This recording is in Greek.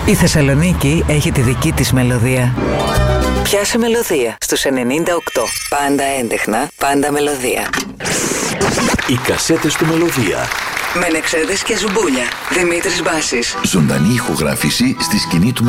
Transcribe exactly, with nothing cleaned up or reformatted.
Η Θεσσαλονίκη έχει τη δική της μελωδία. Πιάσε μελωδία στους ενενήντα οκτώ. Πάντα έντεχνα, πάντα μελωδία. Οι κασέτες του Μελωδία. Μενεξέδες και Ζουμπούλια. Δημήτρης Μπάσης. Ζωντανή ηχογράφηση στη σκηνή του